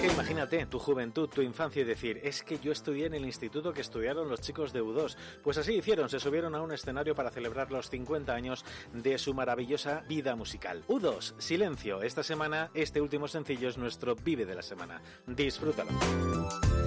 que imagínate tu juventud, tu infancia y decir, es que yo estudié en el instituto que estudiaron los chicos de U2. Pues así hicieron, se subieron a un escenario para celebrar los 50 años de su maravillosa vida musical. U2, Silencio. Esta semana, este último sencillo es nuestro Vive de la semana. Disfrútalo.